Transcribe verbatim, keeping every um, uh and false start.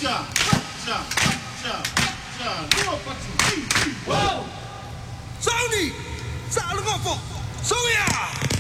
cha, cha, cha, cha. Dua, quattro, cinque. Wow! Sony! Sa lugar po! Soya!